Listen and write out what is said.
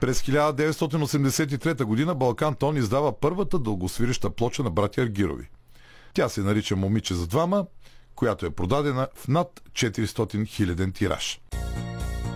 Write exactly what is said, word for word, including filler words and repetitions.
През хиляда деветстотин осемдесет и трета година Балкан Тон издава първата дългосвиреща плоча на братя Аргирови. Тя се нарича "Момиче за двама", която е продадена в над четиристотин хиляден тираж.